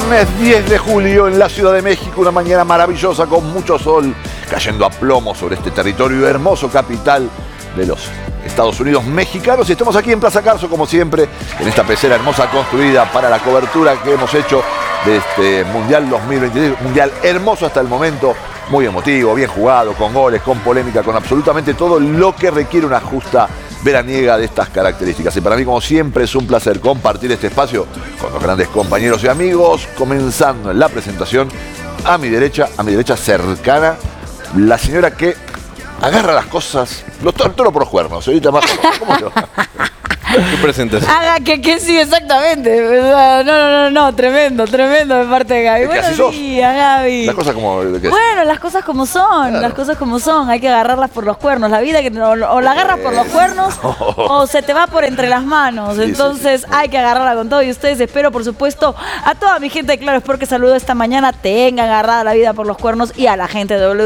Viernes 10 de julio en la Ciudad de México, una mañana maravillosa con mucho sol cayendo a plomo sobre este territorio hermoso, capital de los Estados Unidos mexicanos. Y estamos aquí en Plaza Carso, como siempre, en esta pecera hermosa construida para la cobertura que hemos hecho de este Mundial 2023. Mundial hermoso hasta el momento, muy emotivo, bien jugado, con goles, con polémica, con absolutamente todo lo que requiere una justa veraniega de estas características. Y para mí, como siempre, es un placer compartir este espacio con los grandes compañeros y amigos, comenzando en la presentación a mi derecha cercana, la señora que agarra las cosas, los toros por los cuernos. Ahorita más, ¿cómo yo? ¿Qué presentación? Haga que sí, exactamente. No, tremendo de parte de Gaby. Buenos días, Gaby. Las cosas como... Bueno, las cosas como son, claro. Las cosas como son. Hay que agarrarlas por los cuernos. La vida que o la agarras por los cuernos o se te va por entre las manos. Sí, entonces sí. Hay que agarrarla con todo. Y ustedes, espero, por supuesto, a toda mi gente de Claro Sport que saludó esta mañana, tengan agarrada la vida por los cuernos, y a la gente de W